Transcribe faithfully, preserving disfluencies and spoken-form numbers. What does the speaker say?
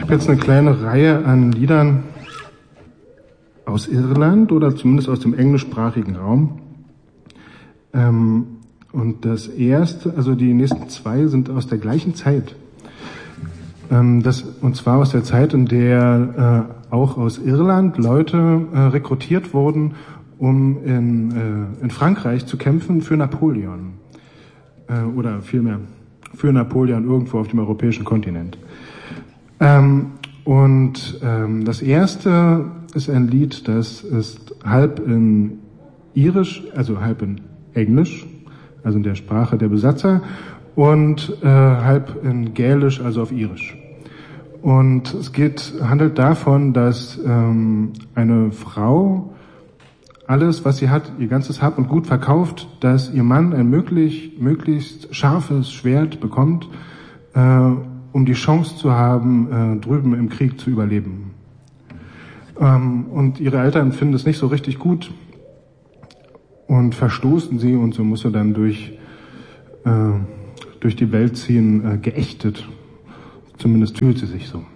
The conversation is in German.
habe jetzt eine kleine Reihe an Liedern aus Irland oder zumindest aus dem englischsprachigen Raum. Ähm, und das erste, also die nächsten zwei sind aus der gleichen Zeit. Ähm, das, und zwar aus der Zeit, in der äh, auch aus Irland Leute äh, rekrutiert wurden, um in, äh, in Frankreich zu kämpfen für Napoleon. Äh, oder vielmehr für Napoleon irgendwo auf dem europäischen Kontinent. Ähm, und ähm, das erste ist ein Lied, das ist halb in Irisch, also halb in Englisch, also in der Sprache der Besatzer, und äh, halb in Gälisch, also auf Irisch. Und es geht, handelt davon, dass ähm, eine Frau alles, was sie hat, ihr ganzes Hab und Gut verkauft, dass ihr Mann ein möglich, möglichst scharfes Schwert bekommt, äh, um die Chance zu haben, äh, drüben im Krieg zu überleben. Ähm, und ihre Eltern finden es nicht so richtig gut und verstoßen sie, und so muss sie dann durch, äh, durch die Welt ziehen, äh, geächtet. Zumindest fühlt sie sich so.